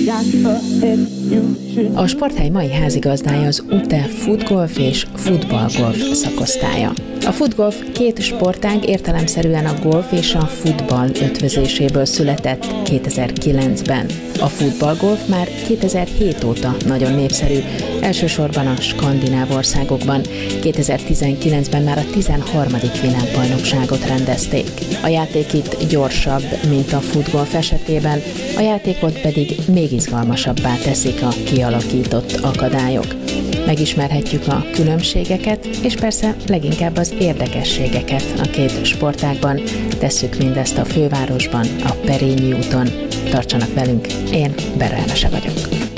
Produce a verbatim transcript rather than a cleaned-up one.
A sporthely mai házigazdája az u té e futgolf és futballgolf szakosztálya. A futgolf két sportág értelemszerűen a golf és a futball ötvözéséből született kétezer-kilencben. A futballgolf már kétezer-hét óta nagyon népszerű, elsősorban a skandináv országokban. kétezer-tizenkilencben már a tizenharmadik világbajnokságot rendezték. A játék itt gyorsabb, mint a futgolf esetében, a játékot pedig még izgalmasabbá teszik a kialakított akadályok. Megismerhetjük a különbségeket, és persze leginkább az érdekességeket a két sportágban. Tesszük mindezt a fővárosban, a Perényi úton. Tartsanak velünk, én Berra Emese vagyok.